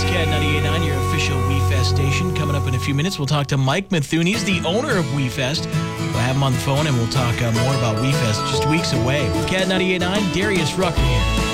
Cat 98.9, your official WeFest station. Coming up in a few minutes, we'll talk to Mike Methune. He's the owner of WeFest. We'll have him on the phone, and we'll talk more about WeFest just weeks away. With Cat 98.9, Darius Rucker here.